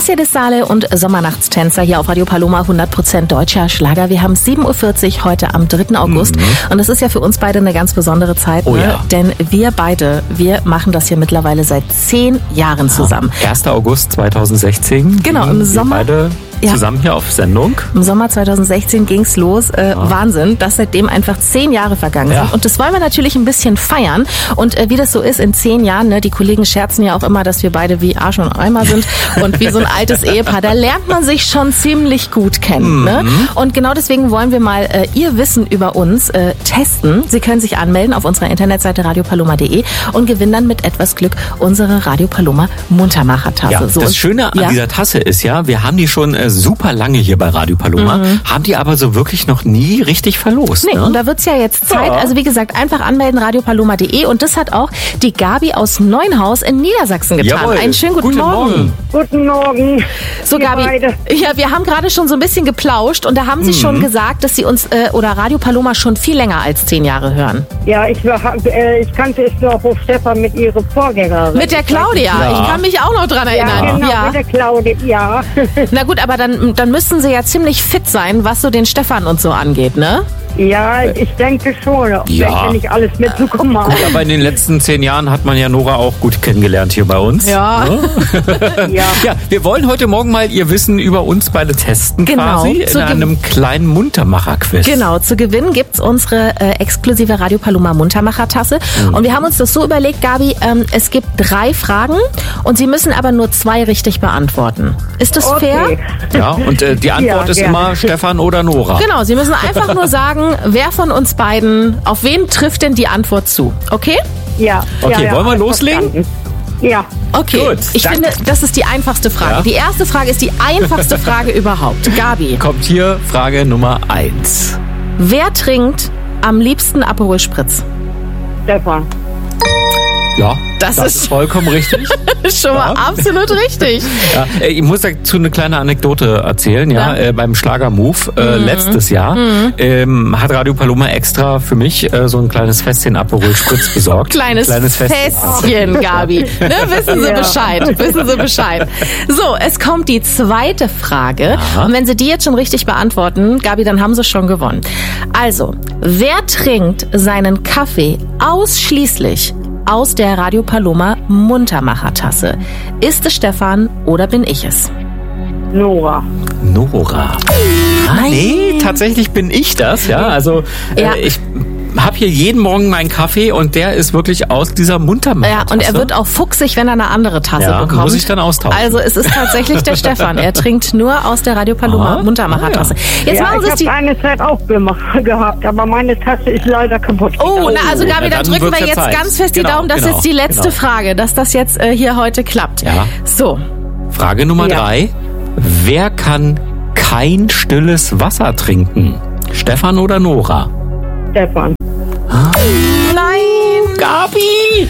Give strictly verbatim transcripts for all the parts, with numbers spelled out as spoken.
Hacia de Sale und Sommernachtstänzer hier auf Radio Paloma, hundert Prozent deutscher Schlager. Wir haben sieben Uhr vierzig heute am dritten August mhm. und das ist ja für uns beide eine ganz besondere Zeit, oh, ne? ja. Denn wir beide, wir machen das hier mittlerweile seit zehn Jahren zusammen. Ja. erster August zweitausendsechzehn. Genau, im Sommer. Beide ja. zusammen hier auf Sendung. Im Sommer zweitausendsechzehn ging's los. Äh, ah. Wahnsinn, dass seitdem einfach zehn Jahre vergangen ja. sind. Und das wollen wir natürlich ein bisschen feiern. Und äh, wie das so ist in zehn Jahren, ne, die Kollegen scherzen ja auch immer, dass wir beide wie Arsch und Eimer sind und wie so ein altes Ehepaar. Da lernt man sich schon ziemlich gut kennen. Mhm. Ne? Und genau deswegen wollen wir mal äh, Ihr Wissen über uns äh, testen. Sie können sich anmelden auf unserer Internetseite radio paloma punkt de und gewinnen dann mit etwas Glück unsere Radio Paloma Muntermacher-Tasse. Ja, so, das Schöne an ja. dieser Tasse ist ja, wir haben die schon äh, super lange hier bei Radio Paloma, mhm. haben die aber so wirklich noch nie richtig verlost. Nee, ne? und da wird's ja jetzt Zeit. Ja. Also wie gesagt, einfach anmelden, radio paloma punkt de und das hat auch die Gabi aus Neuenhaus in Niedersachsen getan. Jawohl. Einen schönen guten, guten Morgen. Morgen. Guten Morgen. So, Wir Gabi, beide. ja, wir haben gerade schon so ein bisschen geplauscht und da haben Sie Mhm. schon gesagt, dass Sie uns äh, oder Radio Paloma schon viel länger als zehn Jahre hören. Ja, ich, war, äh, ich kannte es noch auf Stefan mit ihrer Vorgängerin. Mit der Claudia, Ja. ich kann mich auch noch dran Ja, erinnern. genau, mit der Claudia, ja. Na gut, aber dann, dann müssten Sie ja ziemlich fit sein, was so den Stefan und so angeht, ne? Ja, ich denke schon, auch Ja. wenn ich nicht alles mitbekommen habe. Gut, aber in den letzten zehn Jahren hat man ja Nora auch gut kennengelernt hier bei uns. Ja. Ne? Ja. Ja, wir wollen heute Morgen mal Ihr Wissen über uns beide testen, Genau. quasi, in Zu ge- einem kleinen Muntermacher-Quiz. Genau, zu gewinnen gibt's unsere äh, exklusive Radio Paloma Muntermacher-Tasse. Mhm. Und wir haben uns das so überlegt, Gabi, ähm, es gibt drei Fragen und Sie müssen aber nur zwei richtig beantworten. Ist das Okay. fair? Ja, und äh, die Antwort Ja, ist gerne. immer Stefan oder Nora. Genau, Sie müssen einfach nur sagen, wer von uns beiden, auf wen trifft denn die Antwort zu? Okay? Ja. Okay, ja, ja, wollen wir hab loslegen? verstanden. Ja. Okay. Gut, Ich danke. finde, das ist die einfachste Frage. Ja. Die erste Frage ist die einfachste Frage überhaupt. Gabi, Kommt hier Frage Nummer eins. wer trinkt am liebsten Aperol Spritz? Stefan. Ja, Das das, ist- ist vollkommen richtig. Schon mal Ja. absolut richtig. Ja, äh, ich muss dazu eine kleine Anekdote erzählen. Ja, Ja. Äh, beim Schlager-Move äh, letztes Jahr ähm, hat Radio Paloma extra für mich äh, so ein kleines Fässchen Aperol Spritz besorgt. Kleines, Fässchen, Gabi. Ne, wissen Sie Ja. Bescheid. Wissen Sie Bescheid. So, es kommt die zweite Frage. Aha. Und wenn Sie die jetzt schon richtig beantworten, Gabi, dann haben Sie schon gewonnen. Also, wer trinkt seinen Kaffee ausschließlich aus der Radio Paloma Muntermacher-Tasse? Ist es Stefan oder bin ich es? Nora. Nora. Ah, nee, tatsächlich bin ich das. Ja, also Ja. äh, ich habe hier jeden Morgen meinen Kaffee und der ist wirklich aus dieser Muntermacher. Ja, und er wird auch fuchsig, wenn er eine andere Tasse Ja, bekommt. muss ich dann austauschen. Also es ist tatsächlich der Stefan. Er trinkt nur aus der Radio Paloma Aha. Muntermacher-Tasse. Jetzt Ja, machen Sie ich es die... habe eine Zeit auch gemacht, gehabt, aber meine Tasse ist leider kaputt. Oh, na also Gabi, Ja, dann dann drücken wird's wir ja jetzt Zeit. ganz fest die Genau, Daumen. Das genau, ist jetzt die letzte genau. Frage, dass das jetzt äh, hier heute klappt. Ja. So, Frage Nummer Ja. drei. Wer kann kein stilles Wasser trinken? Stefan oder Nora? Stefan. nein, Gabi!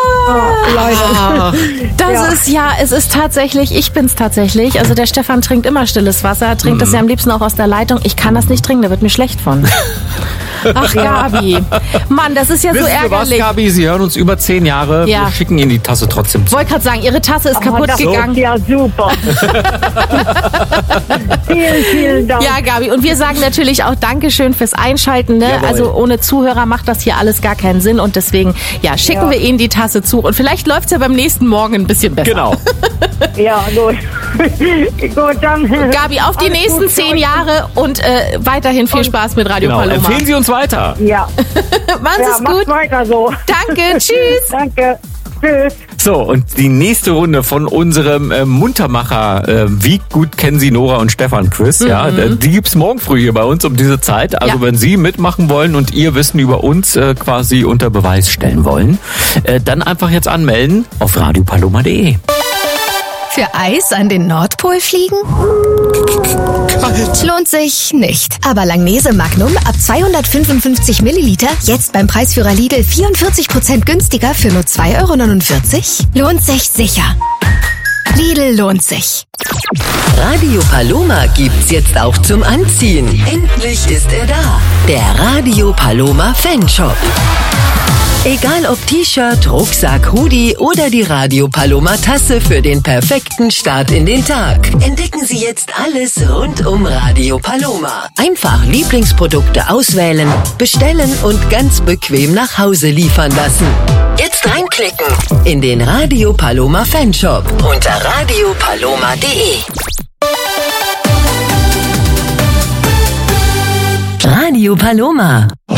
Ah, das Ja. ist ja, es ist tatsächlich, ich bin's tatsächlich. Also der Stefan trinkt immer stilles Wasser, trinkt das ja am liebsten auch aus der Leitung. Ich kann das nicht trinken, da wird mir schlecht von. Ach, Gabi. Mann, das ist ja so Wissen Sie was, ärgerlich. Gabi? Sie hören uns über zehn Jahre. Ja. Wir schicken Ihnen die Tasse trotzdem zu. Wollte gerade sagen, Ihre Tasse ist kaputt oh, das gegangen. Ist ja super. vielen, vielen Dank. Ja, Gabi, und wir sagen natürlich auch Dankeschön fürs Einschalten. Ne? Jawohl. Also ohne Zuhörer macht das hier alles gar keinen Sinn und deswegen ja, schicken Ja. wir Ihnen die Tasse zu und vielleicht läuft's ja beim nächsten Morgen ein bisschen besser. Genau. Ja, gut. gut, dann. Gabi, auf die Alles nächsten gut für zehn euch. Jahre und äh, weiterhin viel Spaß mit Radio genau. Paloma. Empfehlen Sie uns weiter. Ja, Machen Sie ja es macht gut. weiter so. Danke, tschüss. Danke. Tschüss. So, und die nächste Runde von unserem äh, Muntermacher, äh, wie gut kennen Sie Nora und Stefan Quiz, ja, Mhm. die gibt's morgen früh hier bei uns um diese Zeit. Also Ja. wenn Sie mitmachen wollen und Ihr Wissen über uns äh, quasi unter Beweis stellen wollen, äh, dann einfach jetzt anmelden auf radio paloma punkt de. Für Eis an den Nordpol fliegen? Lohnt sich nicht. Aber Langnese Magnum ab zweihundertfünfundfünfzig Milliliter jetzt beim Preisführer Lidl vierundvierzig Prozent günstiger für nur zwei Euro neunundvierzig? Lohnt sich sicher. Lidl lohnt sich. Radio Paloma gibt's jetzt auch zum Anziehen. Endlich ist er da. Der Radio Paloma Fanshop. Egal ob T-Shirt, Rucksack, Hoodie oder die Radio Paloma Tasse für den perfekten Start in den Tag. Entdecken Sie jetzt alles rund um Radio Paloma. Einfach Lieblingsprodukte auswählen, bestellen und ganz bequem nach Hause liefern lassen. Jetzt reinklicken in den Radio Paloma Fanshop unter radio paloma punkt de. Radio Paloma.